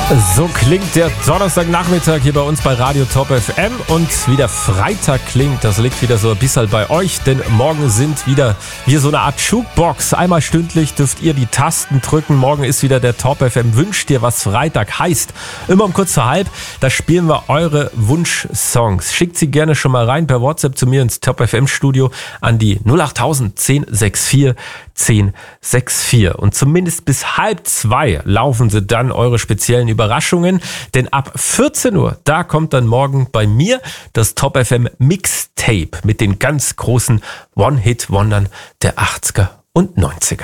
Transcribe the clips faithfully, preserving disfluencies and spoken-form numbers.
So klingt der Donnerstagnachmittag hier bei uns bei Radio Top F M und wie der Freitag klingt, das liegt wieder so ein bisschen bei euch, denn morgen sind wieder hier so eine Art Jukebox. Einmal stündlich dürft ihr die Tasten drücken. Morgen ist wieder der Top F M Wünscht dir, was Freitag heißt. Immer um kurz vor halb, da spielen wir eure Wunschsongs. Schickt sie gerne schon mal rein per WhatsApp zu mir ins Top F M Studio an die null acht tausend zehn sechs vier zehn sechs vier. Und zumindest bis halb zwei laufen sie dann eure speziellen Überraschungen, denn ab vierzehn Uhr, da kommt dann morgen bei mir das Top F M Mixtape mit den ganz großen One-Hit-Wondern der achtziger und neunziger.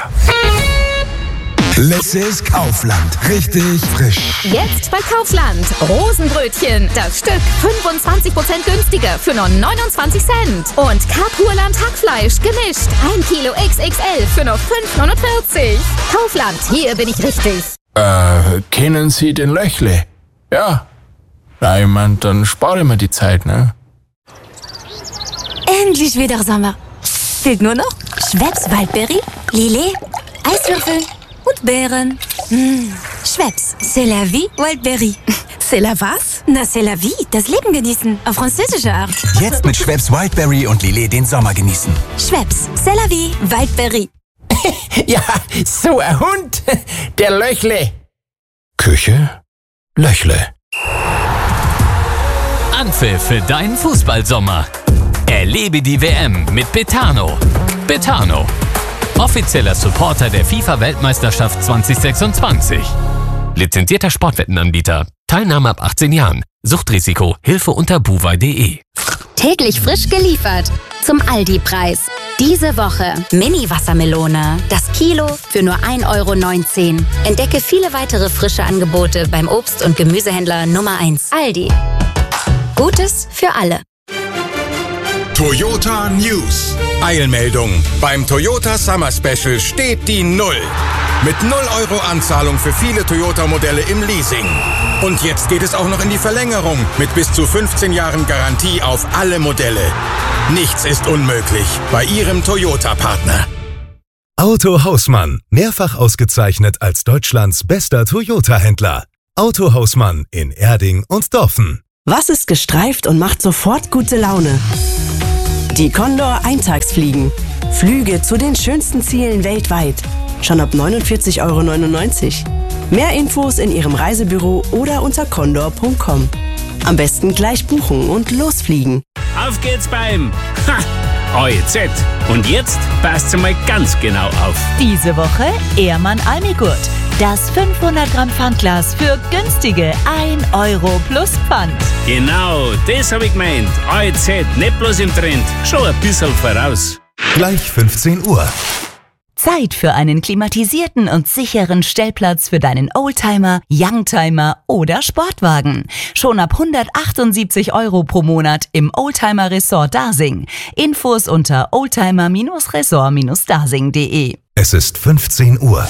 Lesses Kaufland. Richtig frisch. Jetzt bei Kaufland. Rosenbrötchen. Das Stück fünfundzwanzig Prozent günstiger für nur neunundzwanzig Cent. Und Kapurland Hackfleisch gemischt. ein Kilo X X L für nur fünf neunundvierzig. Kaufland, hier bin ich richtig. Äh, kennen Sie den Löchle? Ja. Na, ich mein, dann spare ich mir die Zeit, ne? Endlich wieder Sommer. Fehlt nur noch Schweppes Waldbeere, Lillet, Eiswürfel und Beeren. Mmh. Schweppes, c'est la vie, Waldberry. C'est la was? Na, c'est la vie, das Leben genießen, auf französische Art. Jetzt mit Schweppes Wildberry und Lillet den Sommer genießen. Schweppes, c'est la vie, Waldberry. Ja, so ein Hund, der Löchle. Küche, Löchle. Anpfiff für deinen Fußballsommer. Erlebe die W M mit Betano. Betano, offizieller Supporter der FIFA-Weltmeisterschaft zwanzig sechsundzwanzig. Lizenzierter Sportwettenanbieter. Teilnahme ab achtzehn Jahren. Suchtrisiko. Hilfe unter buwei punkt de. Täglich frisch geliefert. Zum Aldi-Preis. Diese Woche Mini-Wassermelone. Das Kilo für nur ein Euro neunzehn. Entdecke viele weitere frische Angebote beim Obst- und Gemüsehändler Nummer eins. Aldi. Gutes für alle. Toyota News. Eilmeldung. Beim Toyota Summer Special steht die Null. Mit null Euro Anzahlung für viele Toyota-Modelle im Leasing. Und jetzt geht es auch noch in die Verlängerung mit bis zu fünfzehn Jahren Garantie auf alle Modelle. Nichts ist unmöglich bei Ihrem Toyota-Partner. Auto Hausmann. Mehrfach ausgezeichnet als Deutschlands bester Toyota-Händler. Auto Hausmann in Erding und Dorfen. Was ist gestreift und macht sofort gute Laune? Die Condor Eintagsfliegen. Flüge zu den schönsten Zielen weltweit. Schon ab neunundvierzig Euro neunundneunzig. Mehr Infos in Ihrem Reisebüro oder unter condor punkt com. Am besten gleich buchen und losfliegen. Auf geht's beim A E Z. Und jetzt passt mal ganz genau auf. Diese Woche Ehrmann Almigurt. Das fünfhundert Gramm Pfandglas für günstige ein Euro plus Pfand. Genau, das habe ich gemeint. A E Z, nicht bloß im Trend, schon ein bisschen voraus. Gleich fünfzehn Uhr. Zeit für einen klimatisierten und sicheren Stellplatz für deinen Oldtimer, Youngtimer oder Sportwagen. Schon ab hundertachtundsiebzig Euro pro Monat im Oldtimer Resort Dasing. Infos unter oldtimer Resort Dasing punkt de. Es ist fünfzehn Uhr.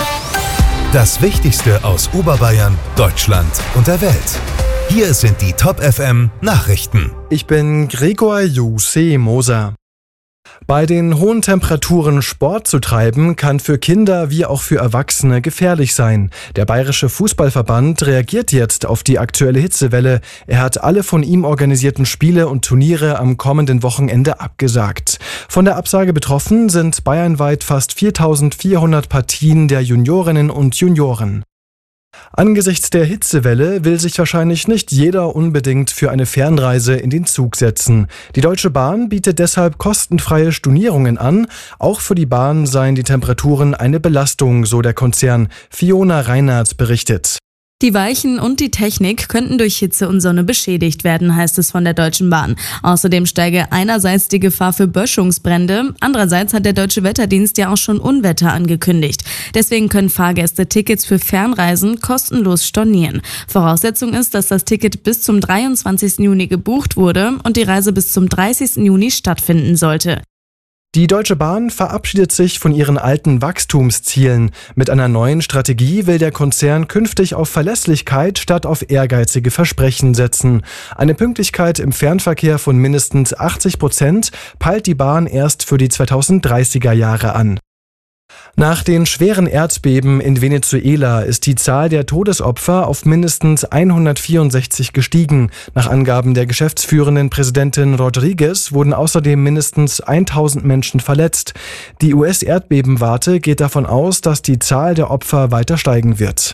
Das Wichtigste aus Oberbayern, Deutschland und der Welt. Hier sind die Top F M Nachrichten. Ich bin Gregor Jussi Moser. Bei den hohen Temperaturen Sport zu treiben, kann für Kinder wie auch für Erwachsene gefährlich sein. Der Bayerische Fußballverband reagiert jetzt auf die aktuelle Hitzewelle. Er hat alle von ihm organisierten Spiele und Turniere am kommenden Wochenende abgesagt. Von der Absage betroffen sind bayernweit fast viertausendvierhundert Partien der Juniorinnen und Junioren. Angesichts der Hitzewelle will sich wahrscheinlich nicht jeder unbedingt für eine Fernreise in den Zug setzen. Die Deutsche Bahn bietet deshalb kostenfreie Stornierungen an. Auch für die Bahn seien die Temperaturen eine Belastung, so der Konzern. Fiona Reinhardt berichtet. Die Weichen und die Technik könnten durch Hitze und Sonne beschädigt werden, heißt es von der Deutschen Bahn. Außerdem steige einerseits die Gefahr für Böschungsbrände, andererseits hat der Deutsche Wetterdienst ja auch schon Unwetter angekündigt. Deswegen können Fahrgäste Tickets für Fernreisen kostenlos stornieren. Voraussetzung ist, dass das Ticket bis zum dreiundzwanzigsten Juni gebucht wurde und die Reise bis zum dreißigsten Juni stattfinden sollte. Die Deutsche Bahn verabschiedet sich von ihren alten Wachstumszielen. Mit einer neuen Strategie will der Konzern künftig auf Verlässlichkeit statt auf ehrgeizige Versprechen setzen. Eine Pünktlichkeit im Fernverkehr von mindestens achtzig Prozent peilt die Bahn erst für die zweitausenddreißiger Jahre an. Nach den schweren Erdbeben in Venezuela ist die Zahl der Todesopfer auf mindestens hundertvierundsechzig gestiegen. Nach Angaben der geschäftsführenden Präsidentin Rodriguez wurden außerdem mindestens tausend Menschen verletzt. Die U S-Erdbebenwarte geht davon aus, dass die Zahl der Opfer weiter steigen wird.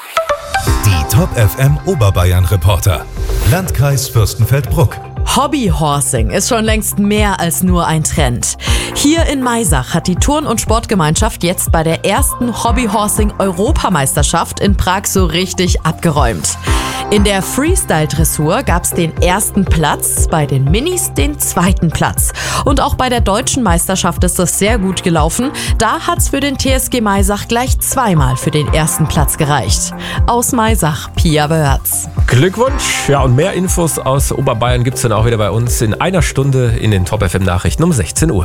Die Top F M Oberbayern Reporter. Landkreis Fürstenfeldbruck. Hobbyhorsing ist schon längst mehr als nur ein Trend. Hier in Maisach hat die Turn- und Sportgemeinschaft jetzt bei der ersten Hobbyhorsing-Europameisterschaft in Prag so richtig abgeräumt. In der Freestyle-Dressur gab es den ersten Platz, bei den Minis den zweiten Platz. Und auch bei der deutschen Meisterschaft ist das sehr gut gelaufen. Da hat's für den T S G Maisach gleich zweimal für den ersten Platz gereicht. Aus Maisach, Pia Wörz. Glückwunsch! Ja, und mehr Infos aus Oberbayern gibt's dann auch wieder bei uns in einer Stunde in den Top F M Nachrichten um sechzehn Uhr.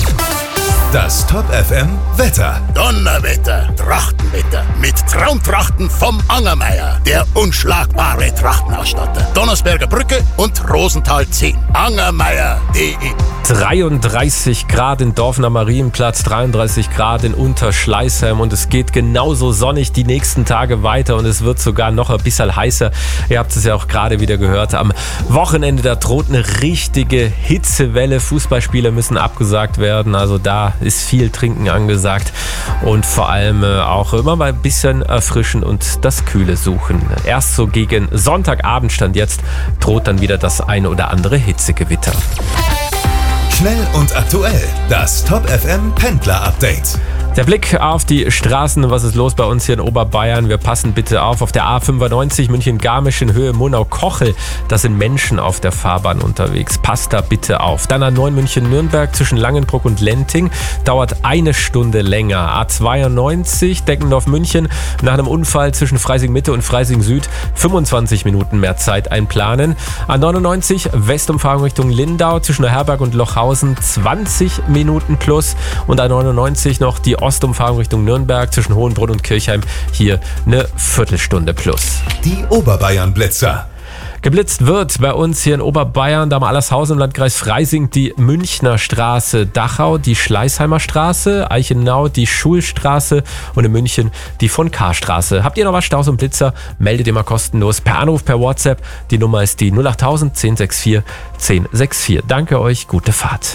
Das Top F M Wetter. Donnerwetter, Trachtenwetter mit Traumtrachten vom Angermeier, der unschlagbare Trachtenausstatter. Donnersberger Brücke und Rosenthal zehn. Angermeier punkt de dreiunddreißig Grad in Dorfener Marienplatz, dreiunddreißig Grad in Unterschleißheim und es geht genauso sonnig die nächsten Tage weiter und es wird sogar noch ein bisschen heißer. Ihr habt es ja auch gerade wieder gehört. Am Wochenende, da droht eine richtige Hitzewelle. Fußballspiele müssen abgesagt werden, also da ist viel Trinken angesagt und vor allem auch immer mal ein bisschen erfrischen und das Kühle suchen. Erst so gegen Sonntagabend stand jetzt, droht dann wieder das eine oder andere Hitzegewitter. Schnell und aktuell, das Top F M Pendler Update. Der Blick auf die Straßen, was ist los bei uns hier in Oberbayern? Wir passen bitte auf, auf der A fünfundneunzig München-Garmisch in Höhe Monau-Kochel, da sind Menschen auf der Fahrbahn unterwegs. Passt da bitte auf. Dann A neun München-Nürnberg zwischen Langenbruck und Lenting, dauert eine Stunde länger. A zweiundneunzig Deckendorf-München, nach einem Unfall zwischen Freising-Mitte und Freising-Süd fünfundzwanzig Minuten mehr Zeit einplanen. A neunundneunzig Westumfahrung Richtung Lindau zwischen der Herberg und Lochhausen zwanzig Minuten plus und A neunundneunzig noch die Ostumfahrung Richtung Nürnberg zwischen Hohenbrunn und Kirchheim, hier eine Viertelstunde plus. Die Oberbayern Blitzer. Geblitzt wird bei uns hier in Oberbayern, da am Allershausen im Landkreis Freising die Münchner Straße, Dachau die Schleißheimer Straße, Eichenau die Schulstraße und in München die von K-Straße. Habt ihr noch was, Staus und Blitzer? Meldet ihr mal kostenlos per Anruf, per WhatsApp. Die Nummer ist die null achttausend zehn sechs vier zehn sechs vier. Danke euch, gute Fahrt.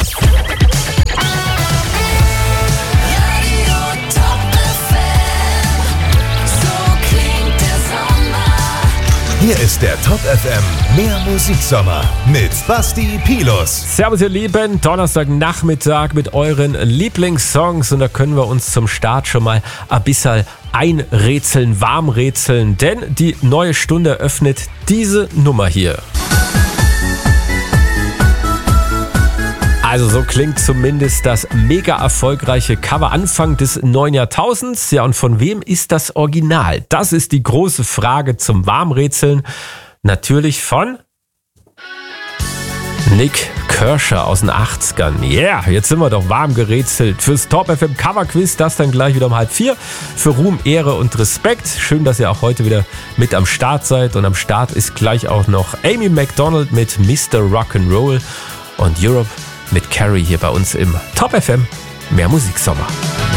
Hier ist der Top F M Mehr Musiksommer mit Basti Pilus. Servus ihr Lieben, Donnerstagnachmittag mit euren Lieblingssongs und da können wir uns zum Start schon mal ein bisschen einrätseln, warm rätseln, denn die neue Stunde öffnet diese Nummer hier. Also so klingt zumindest das mega erfolgreiche Cover Anfang des neuen Jahrtausends. Ja, und von wem ist das Original? Das ist die große Frage zum Warmrätseln. Natürlich von Nick Kershaw aus den achtzigern. Ja, yeah, jetzt sind wir doch warm gerätselt. Fürs Top F M Cover Quiz, das dann gleich wieder um halb vier. Für Ruhm, Ehre und Respekt. Schön, dass ihr auch heute wieder mit am Start seid. Und am Start ist gleich auch noch Amy Macdonald mit Mister Rock'n'Roll und Europe mit Carrie hier bei uns im Top F M Mehr Musiksommer.